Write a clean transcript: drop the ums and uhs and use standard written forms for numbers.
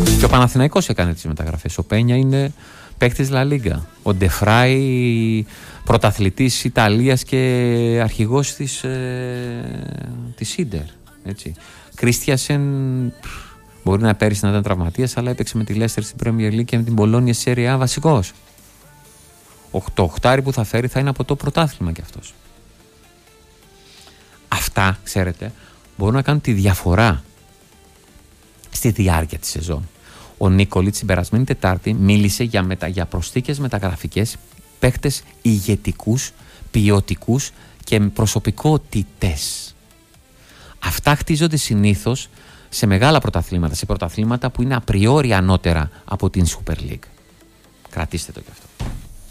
Και ο Παναθηναϊκός έκανε τις μεταγραφές. Ο Πένια είναι παίκτης Λα Λίγκα. Ο Ντεφράι πρωταθλητής Ιταλίας και αρχηγός της Ίντερ. Κρίστιασεν μπορεί να πέρυσι να ήταν τραυματίας, αλλά έπαιξε με τη Λέστερ στην Premier League και με την Μπολόνια στη Serie A βασικός. Το οχτάρι που θα φέρει θα είναι από το πρωτάθλημα κι αυτός. Αυτά, ξέρετε, μπορούν να κάνουν τη διαφορά στη διάρκεια της σεζόν. Ο Νίκολιτς την περασμένη Τετάρτη μίλησε για προσθήκες μεταγραφικές, παίχτες ηγετικούς, ποιοτικούς και προσωπικότητες. Αυτά χτίζονται συνήθως σε μεγάλα πρωταθλήματα, σε πρωταθλήματα που είναι απριόρι ανώτερα από την Super League. Κρατήστε το κι αυτό.